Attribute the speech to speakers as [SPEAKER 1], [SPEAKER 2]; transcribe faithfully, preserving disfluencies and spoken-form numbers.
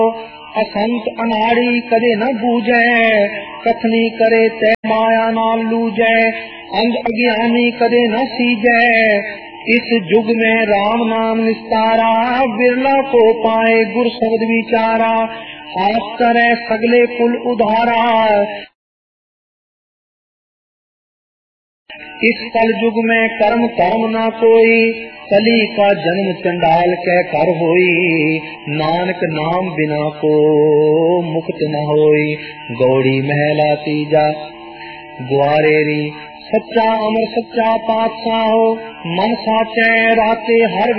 [SPEAKER 1] असंत अनाड़ी कदे न बूझे, कथनी करे तै माया नाल लूझे, अंध अज्ञानी कदे न सीजे। इस युग में राम नाम निस्तारा, बिरला को पाए गुर शब्द विचारा। हाथ करे सगले कुल उधारा, इस कल युग में कर्म कर्म न कोई, कली का जन्म चंडाल कह कर होई। नानक नाम बिना को मुक्त न होई। गौड़ी महला तीजा। ग्वारेरी सच्चा अमर सच्चा पातशाह हो, मन साचे राते हर